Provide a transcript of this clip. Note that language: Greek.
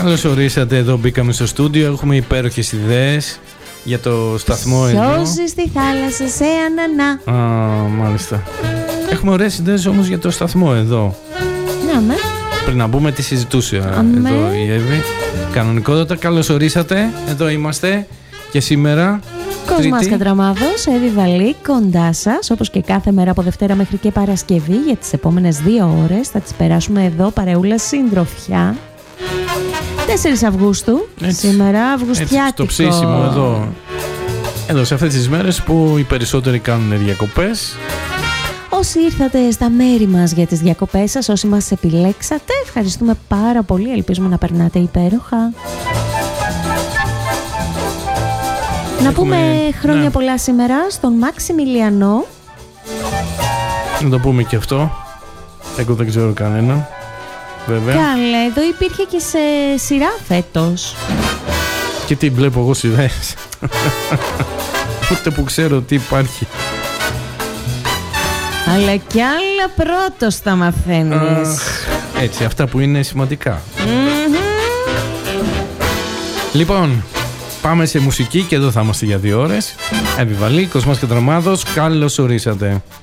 Καλώς ορίσατε, εδώ μπήκαμε στο στούντιο. Έχουμε υπέροχες ιδέες για το σταθμό εδώ. Σώζει στη θάλασσα σε ανανά. Μάλιστα. Έχουμε ωραίες ιδέες όμως για το σταθμό εδώ. Ναι, με. Πριν να μπούμε τι συζητούσε εδώ η Εύη. Κανονικότατα, καλώς ορίσατε. Εδώ είμαστε και σήμερα. Κοσμάς Κατραμάδος, Εύη Βαλή, κοντά σας, όπως και κάθε μέρα από Δευτέρα μέχρι και Παρασκευή. Για τις επόμενες 2 ώρες θα τις περάσουμε εδώ παρεούλα συντροφιά. 4 Αυγούστου, έτσι, σήμερα Αυγουστιάτικο. Το ψήσιμο εδώ σε αυτές τις μέρες που οι περισσότεροι κάνουν διακοπές. Όσοι ήρθατε στα μέρη μας για τις διακοπές σας, όσοι μας επιλέξατε, ευχαριστούμε πάρα πολύ. Ελπίζουμε να περνάτε υπέροχα. Να πούμε χρόνια πολλά σήμερα στον Μαξιμιλιανό. Να το πούμε και αυτό. Εγώ δεν ξέρω κανέναν. Βέβαια. Καλέ, εδώ υπήρχε και σε σειρά φέτος. Και τι βλέπω εγώ σειρές. Ούτε που ξέρω τι υπάρχει. Αλλά κι άλλα πρώτος θα μαθαίνεις. Έτσι, αυτά που είναι σημαντικά. Λοιπόν, πάμε σε μουσική και εδώ θα είμαστε για 2 ώρες. Εύη Βαλή, Κοσμάς Κατραμάδος, καλώς ορίσατε.